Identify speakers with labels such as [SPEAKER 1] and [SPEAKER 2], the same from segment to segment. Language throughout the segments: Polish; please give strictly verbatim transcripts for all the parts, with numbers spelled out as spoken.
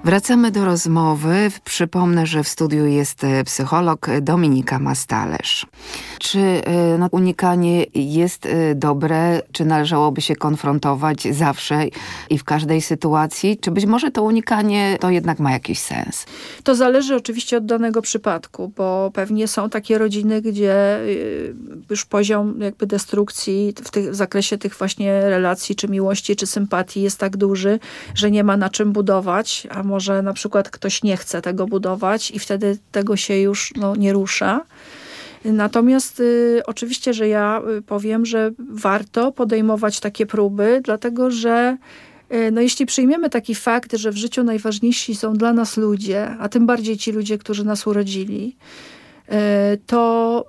[SPEAKER 1] Wracamy do rozmowy. Przypomnę, że w studiu jest psycholog Dominika Mastalerz. Czy no, unikanie jest dobre? Czy należałoby się konfrontować zawsze i w każdej sytuacji? Czy być może to unikanie to jednak ma jakiś sens?
[SPEAKER 2] To zależy oczywiście od danego przypadku, bo pewnie są takie rodziny, gdzie już poziom jakby destrukcji w, tych, w zakresie tych właśnie relacji, czy miłości, czy sympatii jest tak duży, że nie ma na czym budować, a może na przykład ktoś nie chce tego budować i wtedy tego się już no, nie rusza. Natomiast y, oczywiście, że ja powiem, że warto podejmować takie próby, dlatego że y, no, jeśli przyjmiemy taki fakt, że w życiu najważniejsi są dla nas ludzie, a tym bardziej ci ludzie, którzy nas urodzili, y, to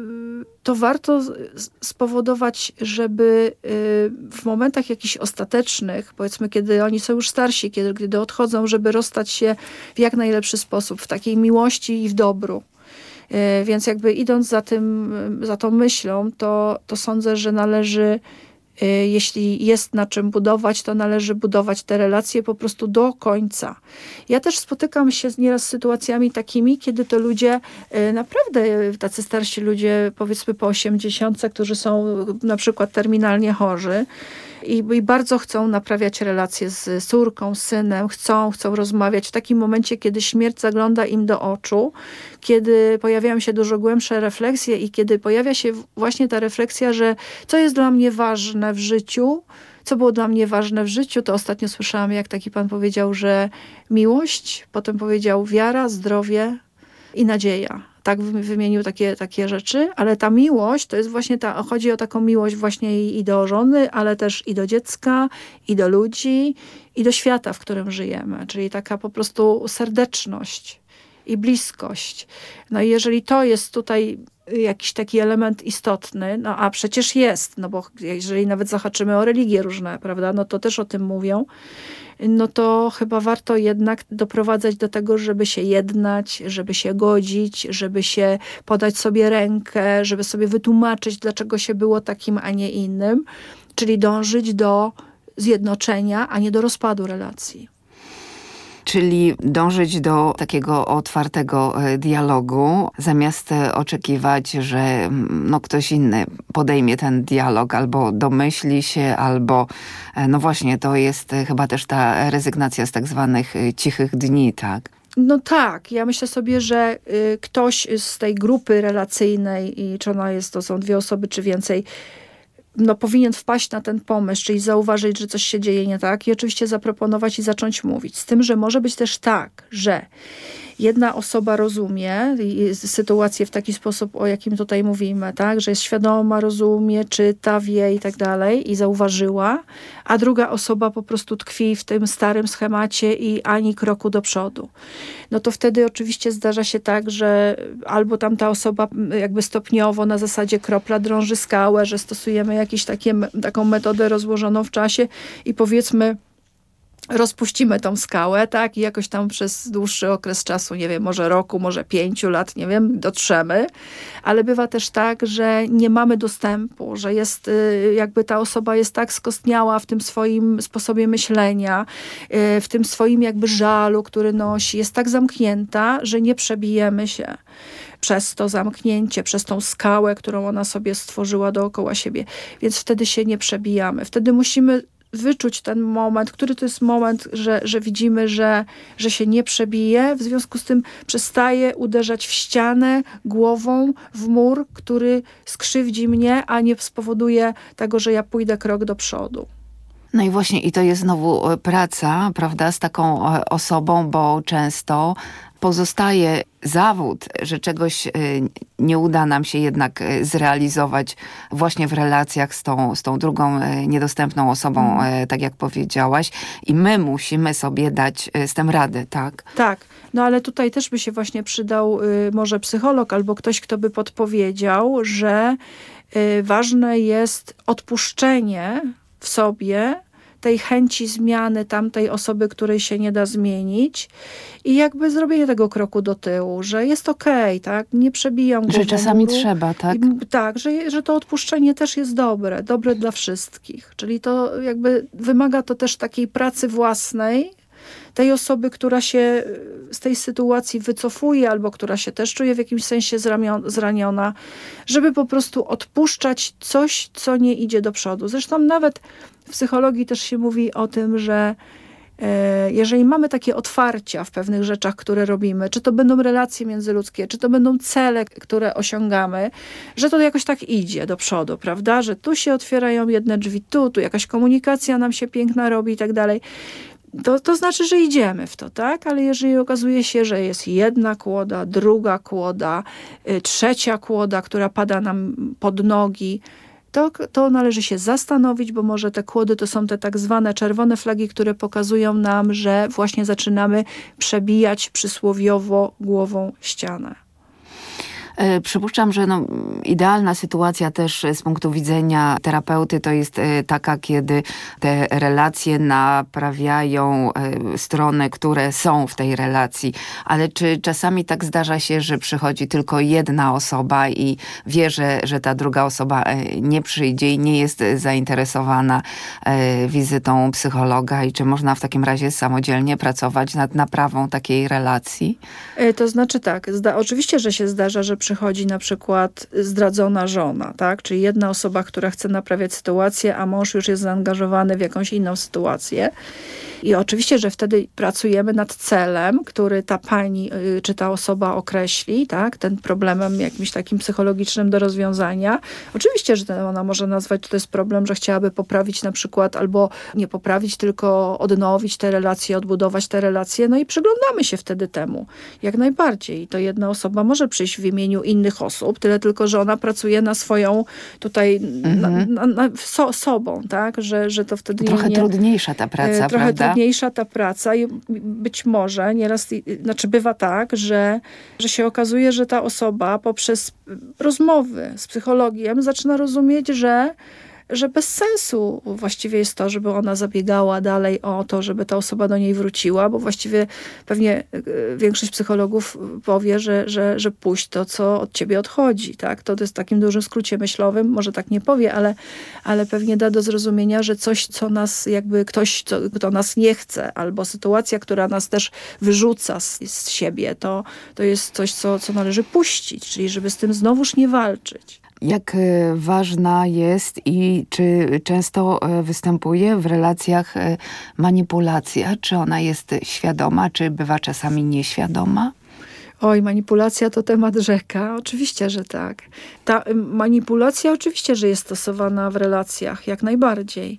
[SPEAKER 2] to warto spowodować, żeby w momentach jakichś ostatecznych, powiedzmy, kiedy oni są już starsi, kiedy, kiedy odchodzą, żeby rozstać się w jak najlepszy sposób, w takiej miłości i w dobru. Więc jakby idąc za tym, za tą myślą, to, to sądzę, że należy, jeśli jest na czym budować, to należy budować te relacje po prostu do końca. Ja też spotykam się nieraz z sytuacjami takimi, kiedy to ludzie, naprawdę tacy starsi ludzie, powiedzmy po osiemdziesiątce, którzy są na przykład terminalnie chorzy, I, i bardzo chcą naprawiać relacje z córką, z synem, chcą, chcą rozmawiać w takim momencie, kiedy śmierć zagląda im do oczu, kiedy pojawiają się dużo głębsze refleksje i kiedy pojawia się właśnie ta refleksja, że co jest dla mnie ważne w życiu, co było dla mnie ważne w życiu, to ostatnio słyszałam, jak taki pan powiedział, że miłość, potem powiedział wiara, zdrowie i nadzieja. Tak wymienił takie, takie rzeczy, ale ta miłość to jest właśnie ta, chodzi o taką miłość właśnie i, i do żony, ale też i do dziecka, i do ludzi, i do świata, w którym żyjemy. Czyli taka po prostu serdeczność i bliskość. No i jeżeli to jest tutaj jakiś taki element istotny, no a przecież jest, no bo jeżeli nawet zahaczymy o religie różne, prawda, no to też o tym mówią, no to chyba warto jednak doprowadzać do tego, żeby się jednać, żeby się godzić, żeby się podać sobie rękę, żeby sobie wytłumaczyć, dlaczego się było takim, a nie innym, czyli dążyć do zjednoczenia, a nie do rozpadu relacji.
[SPEAKER 1] Czyli dążyć do takiego otwartego dialogu, zamiast oczekiwać, że no, ktoś inny podejmie ten dialog, albo domyśli się, albo no właśnie, to jest chyba też ta rezygnacja z tak zwanych cichych dni, tak?
[SPEAKER 2] No tak, ja myślę sobie, że y, ktoś z tej grupy relacyjnej, i czy ona jest, to są dwie osoby czy więcej, no powinien wpaść na ten pomysł, czyli zauważyć, że coś się dzieje nie tak i oczywiście zaproponować i zacząć mówić. Z tym, że może być też tak, że jedna osoba rozumie sytuację w taki sposób, o jakim tutaj mówimy, tak, że jest świadoma, rozumie, czyta, wie i tak dalej i zauważyła, a druga osoba po prostu tkwi w tym starym schemacie i ani kroku do przodu. No to wtedy oczywiście zdarza się tak, że albo tamta osoba jakby stopniowo na zasadzie kropla drąży skałę, że stosujemy jakąś takie, taką metodę rozłożoną w czasie i powiedzmy rozpuścimy tą skałę, tak, i jakoś tam przez dłuższy okres czasu, nie wiem, może roku, może pięciu lat, nie wiem, dotrzemy, ale bywa też tak, że nie mamy dostępu, że jest, jakby ta osoba jest tak skostniała w tym swoim sposobie myślenia, w tym swoim jakby żalu, który nosi, jest tak zamknięta, że nie przebijemy się przez to zamknięcie, przez tą skałę, którą ona sobie stworzyła dookoła siebie, więc wtedy się nie przebijamy. Wtedy musimy wyczuć ten moment, który to jest moment, że, że widzimy, że, że się nie przebije, w związku z tym przestaje uderzać w ścianę głową, w mur, który skrzywdzi mnie, a nie spowoduje tego, że ja pójdę krok do przodu.
[SPEAKER 1] No i właśnie, i to jest znowu praca, prawda, z taką osobą, bo często pozostaje zawód, że czegoś nie uda nam się jednak zrealizować właśnie w relacjach z tą, z tą drugą niedostępną osobą, mm. tak jak powiedziałaś. I my musimy sobie dać z tym radę, tak?
[SPEAKER 2] Tak. No ale tutaj też by się właśnie przydał y, może psycholog albo ktoś, kto by podpowiedział, że y, ważne jest odpuszczenie w sobie tej chęci zmiany tamtej osoby, której się nie da zmienić i jakby zrobienie tego kroku do tyłu, że jest okej, tak? Nie przebijam głową.
[SPEAKER 1] Że czasami trzeba, tak?
[SPEAKER 2] I, tak, że, że to odpuszczenie też jest dobre, dobre dla wszystkich. Czyli to jakby wymaga to też takiej pracy własnej, tej osoby, która się z tej sytuacji wycofuje albo która się też czuje w jakimś sensie zraniona, żeby po prostu odpuszczać coś, co nie idzie do przodu. Zresztą nawet w psychologii też się mówi o tym, że jeżeli mamy takie otwarcia w pewnych rzeczach, które robimy, czy to będą relacje międzyludzkie, czy to będą cele, które osiągamy, że to jakoś tak idzie do przodu, prawda? Że tu się otwierają jedne drzwi, tu, tu jakaś komunikacja nam się piękna robi i tak dalej. To, to znaczy, że idziemy w to, tak? Ale jeżeli okazuje się, że jest jedna kłoda, druga kłoda, y, trzecia kłoda, która pada nam pod nogi, To, to należy się zastanowić, bo może te kłody to są te tak zwane czerwone flagi, które pokazują nam, że właśnie zaczynamy przebijać przysłowiowo głową ścianę.
[SPEAKER 1] Przypuszczam, że no, idealna sytuacja też z punktu widzenia terapeuty to jest taka, kiedy te relacje naprawiają strony, które są w tej relacji. Ale czy czasami tak zdarza się, że przychodzi tylko jedna osoba i wie, że, że ta druga osoba nie przyjdzie i nie jest zainteresowana wizytą psychologa i czy można w takim razie samodzielnie pracować nad naprawą takiej relacji?
[SPEAKER 2] To znaczy tak, zda- oczywiście, że się zdarza, że przychodzi na przykład zdradzona żona, tak? Czyli jedna osoba, która chce naprawiać sytuację, a mąż już jest zaangażowany w jakąś inną sytuację. I oczywiście, że wtedy pracujemy nad celem, który ta pani czy ta osoba określi, tak? Ten problemem jakimś takim psychologicznym do rozwiązania. Oczywiście, że ona może nazwać, że to jest problem, że chciałaby poprawić na przykład, albo nie poprawić, tylko odnowić te relacje, odbudować te relacje. No i przyglądamy się wtedy temu. Jak najbardziej. I to jedna osoba może przyjść w imieniu innych osób, tyle tylko, że ona pracuje na swoją tutaj mhm. na, na, na, so, sobą, tak? Że, że to wtedy
[SPEAKER 1] trochę
[SPEAKER 2] nie,
[SPEAKER 1] trudniejsza ta praca,
[SPEAKER 2] trochę
[SPEAKER 1] prawda?
[SPEAKER 2] trudniejsza ta praca i być może nieraz, znaczy bywa tak, że, że się okazuje, że ta osoba poprzez rozmowy z psychologiem zaczyna rozumieć, że że bez sensu właściwie jest to, żeby ona zabiegała dalej o to, żeby ta osoba do niej wróciła, bo właściwie pewnie większość psychologów powie, że, że, że puść to, co od ciebie odchodzi. Tak? To jest w takim dużym skrócie myślowym, może tak nie powie, ale, ale pewnie da do zrozumienia, że coś, co nas jakby ktoś, co, kto nas nie chce, albo sytuacja, która nas też wyrzuca z, z siebie, to, to jest coś, co, co należy puścić, czyli żeby z tym znowuż nie walczyć.
[SPEAKER 1] Jak ważna jest i czy często występuje w relacjach manipulacja? Czy ona jest świadoma, czy bywa czasami nieświadoma?
[SPEAKER 2] Oj, manipulacja to temat rzeka. Oczywiście, że tak. Ta manipulacja oczywiście, że jest stosowana w relacjach, jak najbardziej.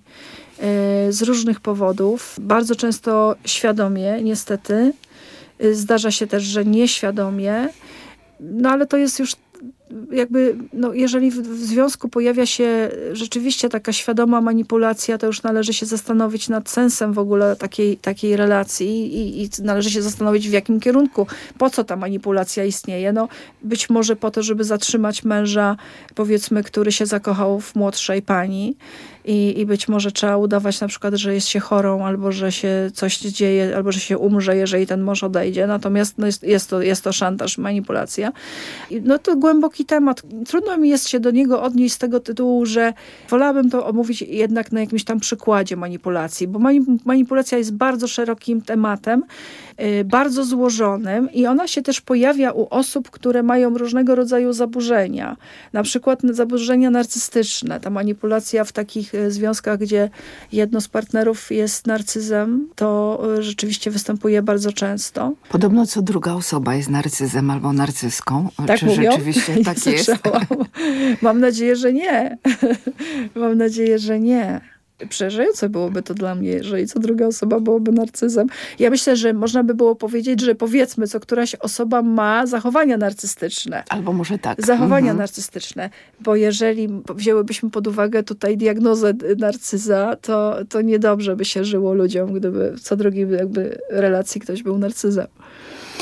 [SPEAKER 2] Z różnych powodów. Bardzo często świadomie, niestety. Zdarza się też, że nieświadomie. No ale to jest już jakby, no jeżeli w, w związku pojawia się rzeczywiście taka świadoma manipulacja, to już należy się zastanowić nad sensem w ogóle takiej, takiej relacji i, i należy się zastanowić, w jakim kierunku, po co ta manipulacja istnieje. No być może po to, żeby zatrzymać męża, powiedzmy, który się zakochał w młodszej pani i, i być może trzeba udawać na przykład, że jest się chorą, albo że się coś dzieje, albo że się umrze, jeżeli ten mąż odejdzie. Natomiast no jest, jest, to, jest to szantaż, manipulacja. I no to głęboki temat. Trudno mi jest się do niego odnieść z tego tytułu, że wolałabym to omówić jednak na jakimś tam przykładzie manipulacji, bo manipulacja jest bardzo szerokim tematem, yy, bardzo złożonym i ona się też pojawia u osób, które mają różnego rodzaju zaburzenia. Na przykład zaburzenia narcystyczne. Ta manipulacja w takich związkach, gdzie jedno z partnerów jest narcyzem, to rzeczywiście występuje bardzo często.
[SPEAKER 1] Podobno co druga osoba jest narcyzem albo narcyską.
[SPEAKER 2] Tak
[SPEAKER 1] Czy
[SPEAKER 2] mówią?
[SPEAKER 1] rzeczywiście tak
[SPEAKER 2] Nie
[SPEAKER 1] jest?
[SPEAKER 2] słyszałam. Mam nadzieję, że nie. Mam nadzieję, że nie. Przerażające byłoby to dla mnie, jeżeli co druga osoba byłoby narcyzem. Ja myślę, że można by było powiedzieć, że powiedzmy, co któraś osoba ma zachowania narcystyczne.
[SPEAKER 1] Albo może tak.
[SPEAKER 2] Zachowania
[SPEAKER 1] mhm.
[SPEAKER 2] narcystyczne. Bo jeżeli wzięłybyśmy pod uwagę tutaj diagnozę narcyza, to, to niedobrze by się żyło ludziom, gdyby w co drugiej jakby relacji ktoś był narcyzem.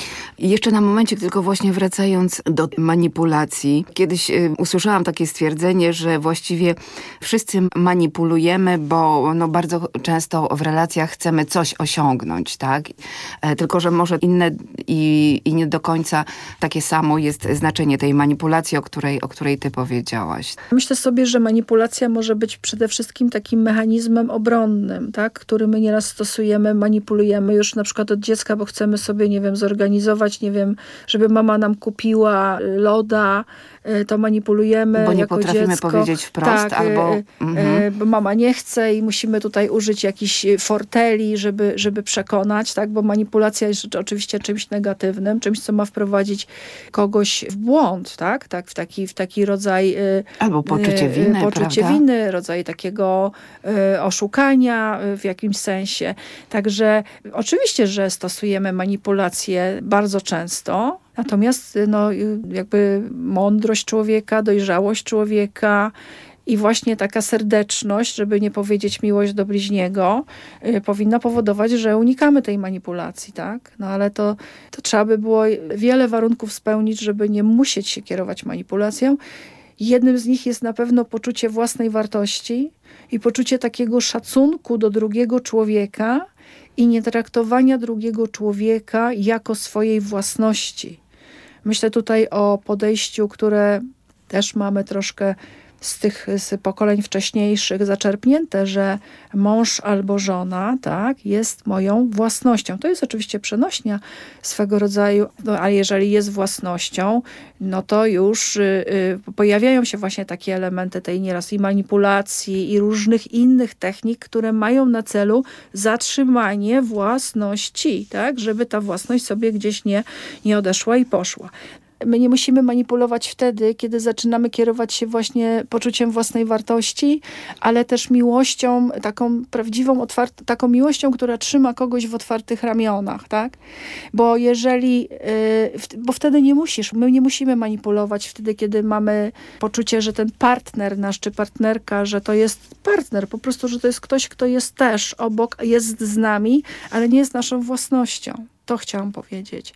[SPEAKER 1] I jeszcze na momencie, tylko właśnie wracając do manipulacji. Kiedyś y, usłyszałam takie stwierdzenie, że właściwie wszyscy manipulujemy, bo no, bardzo często w relacjach chcemy coś osiągnąć, tak? E, tylko, że może inne i, i nie do końca takie samo jest znaczenie tej manipulacji, o której, o której ty powiedziałaś.
[SPEAKER 2] Myślę sobie, że manipulacja może być przede wszystkim takim mechanizmem obronnym, tak? Który my nieraz stosujemy, manipulujemy już na przykład od dziecka, bo chcemy sobie, nie wiem, zorganizować, nie wiem, żeby mama nam kupiła loda, to manipulujemy
[SPEAKER 1] bo nie
[SPEAKER 2] jako
[SPEAKER 1] potrafimy
[SPEAKER 2] dziecko.
[SPEAKER 1] powiedzieć wprost,
[SPEAKER 2] tak,
[SPEAKER 1] albo...
[SPEAKER 2] y,
[SPEAKER 1] Mhm.
[SPEAKER 2] bo mama nie chce i musimy tutaj użyć jakichś forteli, żeby, żeby przekonać, tak? Bo manipulacja jest oczywiście czymś negatywnym, czymś, co ma wprowadzić kogoś w błąd, tak? Tak, w taki, w taki rodzaj...
[SPEAKER 1] Albo poczucie winy,
[SPEAKER 2] Poczucie
[SPEAKER 1] prawda?
[SPEAKER 2] winy, rodzaj takiego y, oszukania y, w jakimś sensie. Także oczywiście, że stosujemy manipulacje bardzo często, natomiast no, jakby mądrość człowieka, dojrzałość człowieka i właśnie taka serdeczność, żeby nie powiedzieć miłość do bliźniego, y, powinna powodować, że unikamy tej manipulacji, tak? No ale to, to trzeba by było wiele warunków spełnić, żeby nie musieć się kierować manipulacją. Jednym z nich jest na pewno poczucie własnej wartości i poczucie takiego szacunku do drugiego człowieka i nie traktowania drugiego człowieka jako swojej własności. Myślę tutaj o podejściu, które też mamy troszkę z tych z pokoleń wcześniejszych zaczerpnięte, że mąż albo żona, tak, jest moją własnością. To jest oczywiście przenośnia swego rodzaju, no, a jeżeli jest własnością, no to już y, y, pojawiają się właśnie takie elementy tej nieraz i manipulacji i różnych innych technik, które mają na celu zatrzymanie własności, tak, żeby ta własność sobie gdzieś nie, nie odeszła i poszła. My nie musimy manipulować wtedy, kiedy zaczynamy kierować się właśnie poczuciem własnej wartości, ale też miłością, taką prawdziwą, otwartą, taką miłością, która trzyma kogoś w otwartych ramionach, tak? Bo jeżeli, yy, bo wtedy nie musisz, my nie musimy manipulować wtedy, kiedy mamy poczucie, że ten partner nasz, czy partnerka, że to jest partner, po prostu, że to jest ktoś, kto jest też obok, jest z nami, ale nie jest naszą własnością. To chciałam powiedzieć,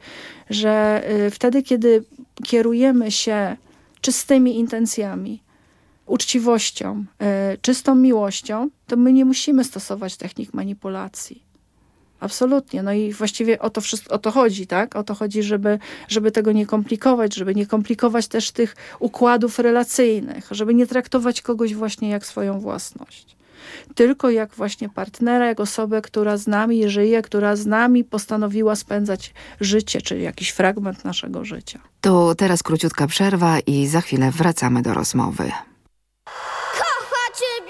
[SPEAKER 2] że y, wtedy, kiedy kierujemy się czystymi intencjami, uczciwością, y, czystą miłością, to my nie musimy stosować technik manipulacji. Absolutnie. No i właściwie o to wszystko, o to chodzi, tak? O to chodzi, żeby, żeby tego nie komplikować, żeby nie komplikować też tych układów relacyjnych, żeby nie traktować kogoś właśnie jak swoją własność. Tylko jak właśnie partnera, jak osobę, która z nami żyje, która z nami postanowiła spędzać życie, czyli jakiś fragment naszego życia.
[SPEAKER 1] To teraz króciutka przerwa i za chwilę wracamy do rozmowy.